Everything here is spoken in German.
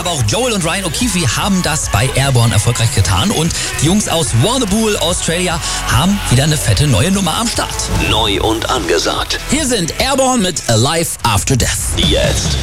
aber auch Joel und Ryan O'Keefe haben das bei Airborne erfolgreich getan. Und die Jungs aus Warrnambool, Australia, haben wieder eine fette neue Nummer am Start. Neu und angesagt. Hier sind Airborne mit Alive After Death. Jetzt.